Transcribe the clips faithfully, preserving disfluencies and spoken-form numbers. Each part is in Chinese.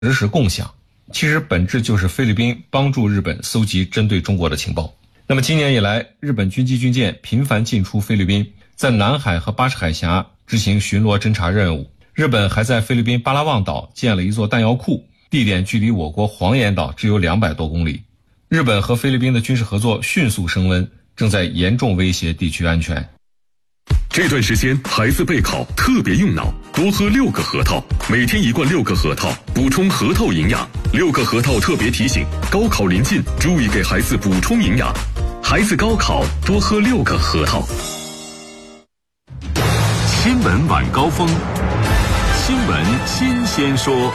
实时共享，其实本质就是菲律宾帮助日本搜集针对中国的情报。那么今年以来，日本军机军舰频繁进出菲律宾，在南海和巴士海峡执行巡逻侦察任务。日本还在菲律宾巴拉望岛建了一座弹药库，地点距离我国黄岩岛只有两百多公里。日本和菲律宾的军事合作迅速升温，正在严重威胁地区安全。 这段时间孩子备考特别用脑，多喝六个核桃，每天一罐六个核桃，补充核桃营养。六个核桃特别提醒，高考临近，注意给孩子补充营养。孩子高考多喝六个核桃。 新闻晚高峰，新闻新鲜说。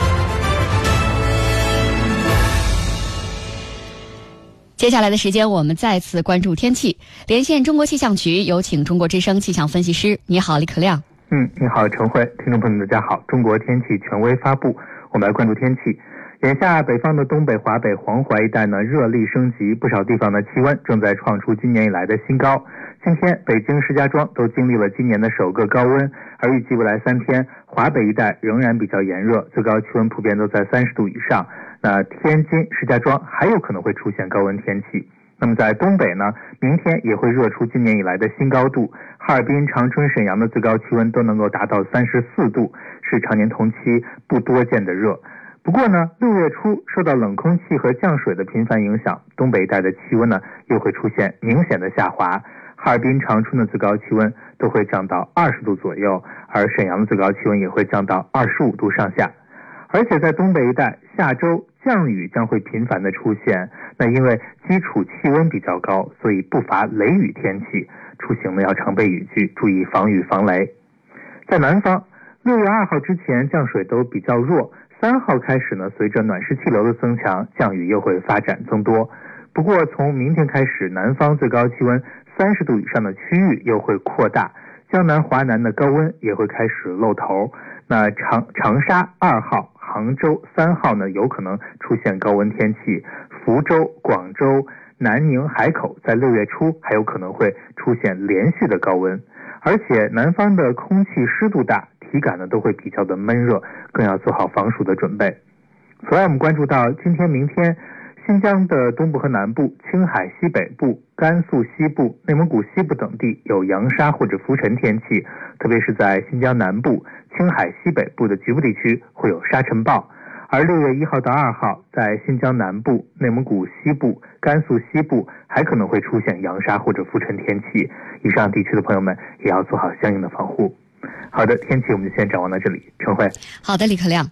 接下来的时间，我们再次关注天气。连线中国气象局，有请中国之声气象分析师。你好，李可亮。 嗯，你好，陈慧。听众朋友们，大家好。中国天气权威发布，我们来关注天气。眼下，北方的东北、华北、黄淮一带呢，热力升级，不少地方的气温正在创出今年以来的新高。今天，北京、石家庄都经历了今年的首个高温，而预计未来三天，华北一带仍然比较炎热，最高气温普遍都在三十度以上。那天津、石家庄还有可能会出现高温天气。那么在东北呢，明天也会热出今年以来的新高度，哈尔滨、长春、沈阳的最高气温都能够达到三十四度，是常年同期不多见的热。不过呢，六月初受到冷空气和降水的频繁影响，东北一带的气温呢又会出现明显的下滑。哈尔滨、长春的最高气温都会降到二十度左右，而沈阳的最高气温也会降到二十五度上下。而且在东北一带，下周降雨将会频繁的出现。那因为基础气温比较高，所以不乏雷雨天气，出行呢要常备雨具，注意防雨防雷。在南方，六月二号之前降水都比较弱，三号开始呢，随着暖湿气流的增强，降雨又会发展增多。不过从明天开始，南方最高气温三十度以上的区域又会扩大，江南、华南的高温也会开始露头。那长长沙二号、杭州三号呢，有可能出现高温天气。福州、广州、南宁、海口在六月初还有可能会出现连续的高温。而且南方的空气湿度大，体感呢都会比较的闷热，更要做好防暑的准备。此外，我们关注到今天、明天，新疆的东部和南部、青海西北部、甘肃西部、内蒙古西部等地有扬沙或者浮尘天气，特别是在新疆南部、青海西北部的局部地区会有沙尘暴。而六月一号到二号，在新疆南部、内蒙古西部、甘肃西部还可能会出现扬沙或者浮尘天气，以上地区的朋友们也要做好相应的防护。好的，天气我们就先展望到这里。陈慧。 好的，李可亮。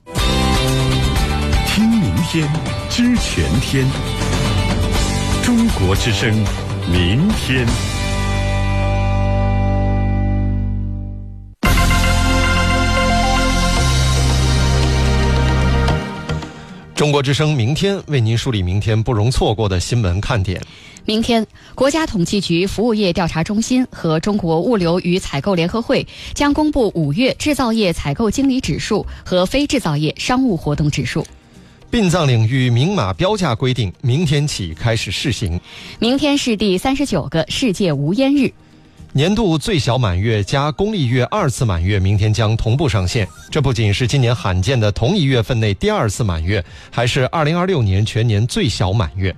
听明天，知全天。中国之声，明天。 中国之声明天为您梳理明天不容错过的新闻看点。 明天，国家统计局服务业调查中心和中国物流与采购联合会将公布五月制造业采购经理指数和非制造业商务活动指数。 殡葬领域明码标价规定明天起开始试行。 明天是第三十九个世界无烟日。 年度最小满月加公历月二次满月明天将同步上线，这不仅是今年罕见的同一月份内第二次满月，还是二零二六年全年最小满月。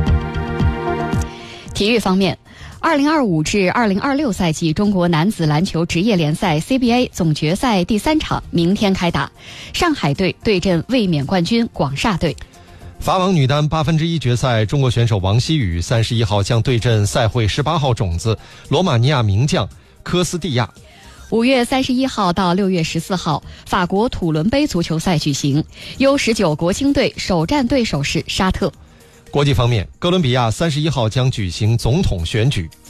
体育方面，二零二五至二零二六赛季中国男子篮球职业联赛 C B A 总决赛第三场明天开打，上海队对阵卫冕冠军广厦队。 法网女单八分之一决赛，中国选手王希雨三十一号将对阵赛会十八号种子罗马尼亚名将科斯蒂亚。 五月三十一号到六月十四号，法国土伦杯足球赛举行 ，U 十九 国青队首战对手是沙特。 国际方面，哥伦比亚三十一号将举行总统选举。